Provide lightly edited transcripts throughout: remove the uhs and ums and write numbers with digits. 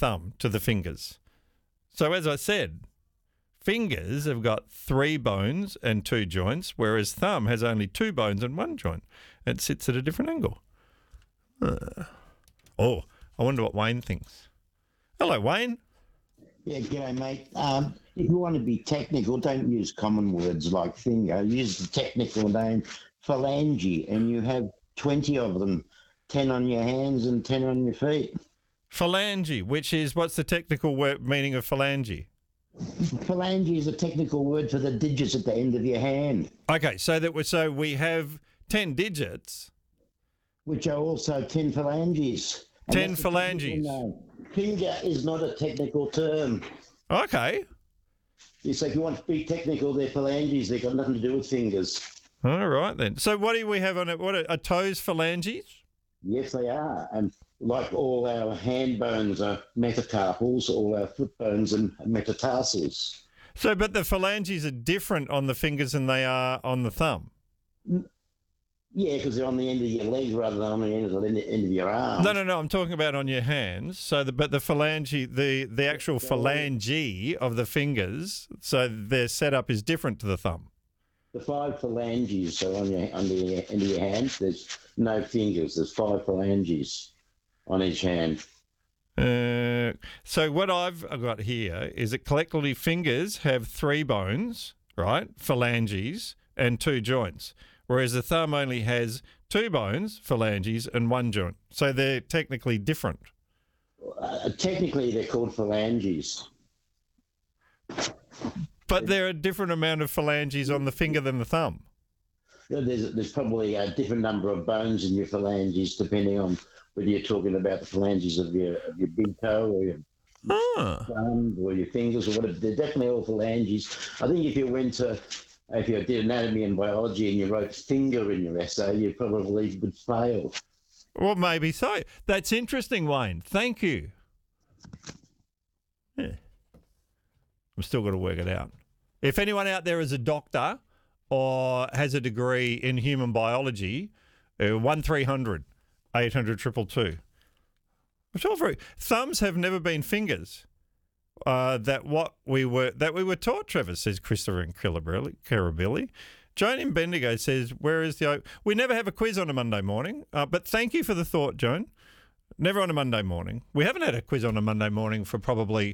thumb to the fingers. So as I said, fingers have got 3 bones and 2 joints, whereas thumb has only 2 bones and 1 joint. It sits at a different angle. Oh, I wonder what Wayne thinks. Hello, Wayne. Yeah, g'day, mate. If you want to be technical, don't use common words like finger. Use the technical name phalange, and you have 20 of them, 10 on your hands and 10 on your feet. Phalange, which is, what's the technical meaning of phalange? Phalange is a technical word for the digits at the end of your hand. Okay, so we have 10 digits, which are also 10 phalanges. 10 phalanges. Finger is not a technical term. Okay. So if you want to be technical, they're phalanges. They've got nothing to do with fingers. All right, then. So what do we have on it? What are toes phalanges? Yes, they are. And like all our hand bones are metacarpals, all our foot bones and metatarsals. So, but the phalanges are different on the fingers than they are on the thumb? Yeah, because they're on the end of your leg rather than on the end of your arm. No. I'm talking about on your hands. So, but the phalange, the actual phalange of the fingers, so their setup is different to the thumb. The 5 phalanges are on the end of your hand. There's no fingers. There's 5 phalanges on each hand. So what I've got here is that collectively fingers have 3 bones, right? Phalanges and 2 joints. Whereas the thumb only has 2 bones, phalanges, and 1 joint. So they're technically different. Technically, they're called phalanges. But there are a different amount of phalanges on the finger than the thumb. There's probably a different number of bones in your phalanges, depending on whether you're talking about the phalanges of your big toe or your thumb or your fingers or whatever. They're definitely all phalanges. I think if you did anatomy and biology and you wrote finger in your essay, you probably would fail. Well, maybe so. That's interesting, Wayne. Thank you. Yeah. I'm still got to work it out. If anyone out there is a doctor or has a degree in human biology, 1300 800 222. Thumbs have never been fingers. That we were taught, Trevor, says Christopher and Carabelli. Joan in Bendigo says, where is the... We never have a quiz on a Monday morning, but thank you for the thought, Joan. Never on a Monday morning. We haven't had a quiz on a Monday morning for probably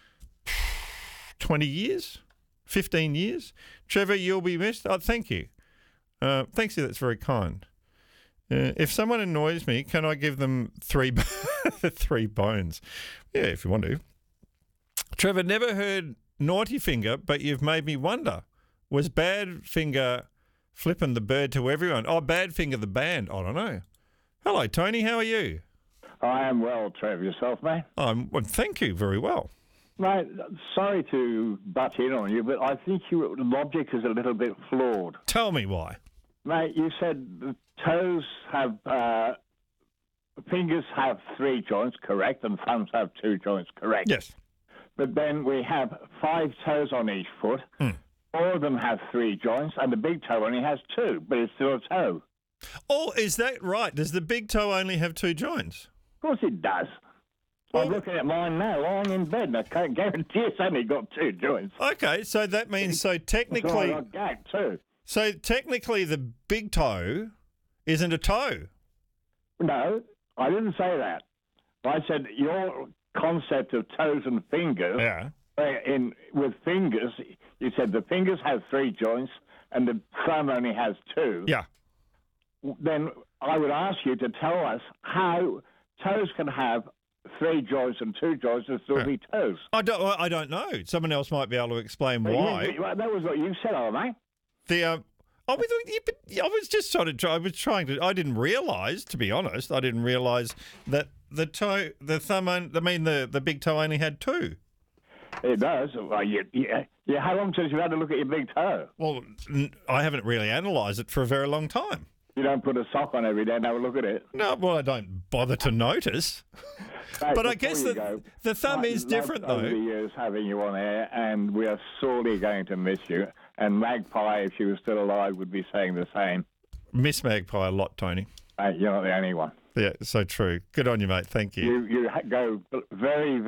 20 years, 15 years. Trevor, you'll be missed. Oh, thank you. Thanks, that's very kind. If someone annoys me, can I give them 3 bones? Yeah, if you want to. Trevor, never heard naughty finger, but you've made me wonder. Was Bad Finger flipping the bird to everyone? Oh, Bad Finger the band. I don't know. Hello, Tony. How are you? I am well, Trev. Yourself, mate? Well, thank you. Very well. Mate, sorry to butt in on you, but I think your logic is a little bit flawed. Tell me why. Mate, you said the toes have... fingers have 3 joints, correct, and thumbs have 2 joints, correct? Yes. But then we have 5 toes on each foot. 4 of them have 3 joints, and the big toe only has 2, but it's still a toe. Oh, is that right? Does the big toe only have 2 joints? Of course it does. Well, I'm looking at mine now, lying in bed, and I can't guarantee it's only got 2 joints. Okay, so that means technically... I got gagged too. So technically the big toe isn't a toe. No, I didn't say that. I said your concept of toes and fingers. Yeah. With fingers, you said the fingers have 3 joints and the thumb only has 2. Yeah. Then I would ask you to tell us how toes can have 3 joints and 2 joints and still be toes. I don't know. Someone else might be able to explain why. That was what you said, mate. I was just sort of I didn't realise, to be honest, that the big toe only had 2. It does. Well, how long since you had to look at your big toe? Well, I haven't really analysed it for a very long time. You don't put a sock on every day and have a look at it? No, well, I don't bother to notice. Mate, but I guess the thumb is different, though. Over the years having you on air, and we are sorely going to miss you. And Magpie, if she was still alive, would be saying the same. Miss Magpie a lot, Tony. You're not the only one. Yeah, so true. Good on you, mate. Thank you. You go very,